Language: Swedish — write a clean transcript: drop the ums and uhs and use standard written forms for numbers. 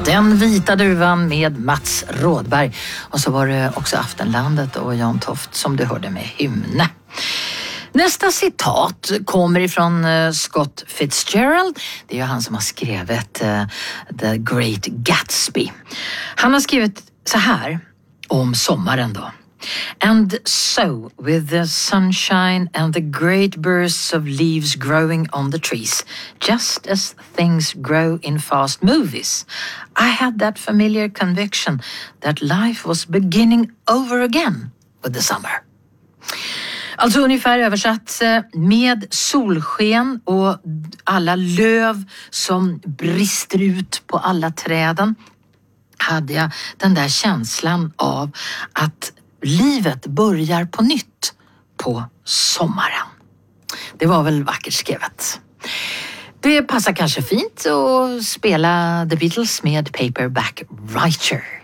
Den vita duvan med Mats Rådberg. Och så var det också Aftenlandet och Jan Toft som du hörde med Hymne. Nästa citat kommer ifrån Scott Fitzgerald. Det är ju han som har skrivit The Great Gatsby. Han har skrivit så här om sommaren då. And so, with the sunshine and the great bursts of leaves growing on the trees, just as things grow in fast movies, I had that familiar conviction that life was beginning over again with the summer. Alltså ungefär översatt, med solsken och alla löv som brister ut på alla träden hade jag den där känslan av att livet börjar på nytt på sommaren. Det var väl vackert skrivet. Det passar kanske fint att spela The Beatles med Paperback Writer.